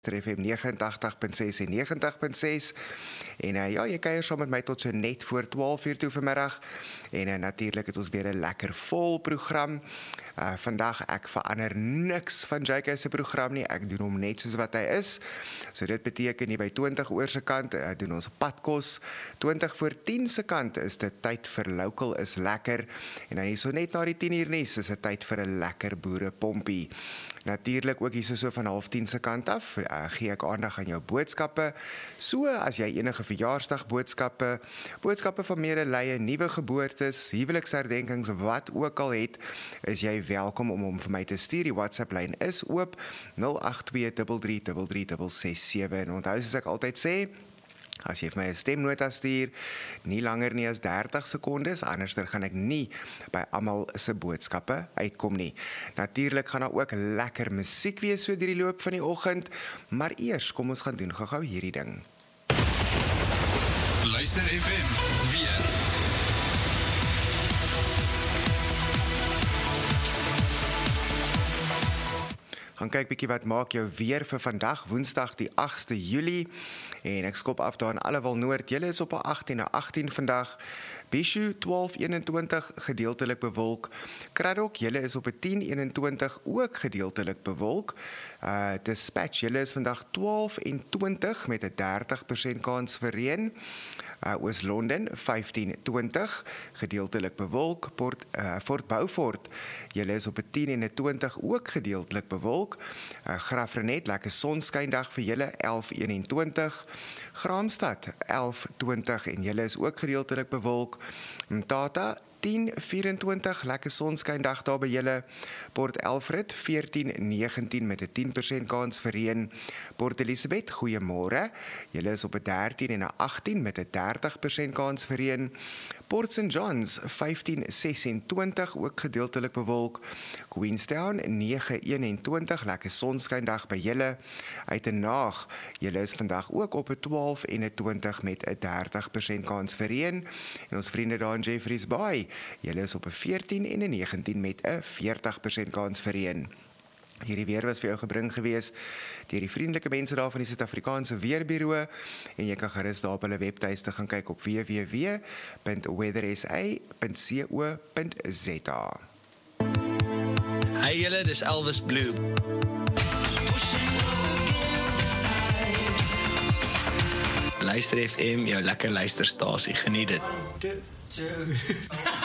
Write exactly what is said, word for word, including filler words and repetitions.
F M nege agt punt ses en nege agt punt ses. En uh, ja, jy kuier saam met my tot so net voor twaalf uur toe vanmiddag. En uh, natuurlik het ons weer 'n lekker vol program. Uh, vandag ek verander niks van J K se program nie. Ek doen hom net soos wat hy is. So dit beteken nie by twintig oor se kant uh, doen ons padkos. twintig voor tien se kant is dit tyd vir Local is lekker. En dan hier so net na die tien uur nuus is dit tyd vir 'n lekker boerepompie. Natuurlik ook hier so, so van half tien se kant af, uh, gee ek aandag aan jou boodskappe. So as jy enige verjaarsdag boodskappe, boodskappe van medelee, nuwe geboortes, huweliksherdenkings, wat ook al het, is jy welkom om hom vir my te stuur. Die WhatsApp lyn is oop nul agt twee drie drie drie drie drie ses sewe. En onthou soos ek altyd sê, as jy vir my 'n stemnota stuur, nie langer nie as dertig sekondes, anderster gaan ek nie by almal se boodskappe uitkom nie. Natuurlik gaan daar ook lekker musiek wees so deur die loop van die oggend, maar eers kom ons gaan doen gou-gou hierdie ding. Luister F M weer. Gaan kyk bietjie wat maak jou weer vir vandag, Woensdag die agste Julie. En ek skop af daar in Allewal Noord. Julle is op 'n agttien en agttien vandag. Bishu twaalf eenentwintig gedeeltelik bewolk. Kraddock, julle is op 'n tien eenentwintig ook gedeeltelik bewolk. Uh Dispatch, julle is vandag twaalf en twintig met 'n dertig persent kans vir reën. Uh, Oos-London vyftien twintig gedeeltelik bewolk. Port uh, Fort Beaufort, julle is op 'n tien en 'n twintig ook gedeeltelik bewolk. Uh, Graaff-Reinet, lekker sonskyndag vir julle elf eenentwintig. Graamsstad elf twintig en julle is ook gedeeltelik bewolk. Mthatha tien vyerentwintig, lekker sonskyndag daar by julle. Port Alfred veertien negentien met 'n tien persent kans vir reën. Port Elizabeth, goeiemôre. Julle is op 'n dertien en 'n agttien met 'n dertig persent kans vir reën. Port Saint Johns vyftien sesentwintig ook gedeeltelik bewolk. Queenstown nege eenentwintig, lekker sonskyndag by julle. Uitenaag, julle is vandag ook op 'n twaalf en 'n twintig met 'n dertig persent kans vir reën. En ons vriende daar in Jeffreys Bay, julle is op 'n veertien en 'n negentien met 'n veertig persent kans vir reën. Hierdie weer was vir jou gebring gewees deur die vriendelike mense daar van die Suid-Afrikaanse Weerbureau en jy kan gerus daar op hulle webtuiste gaan kyk op w w w punt weather s a punt co punt z a. Hey julle, dis Elvis Blue. Luister F M, jou lekker luisterstasie, geniet dit.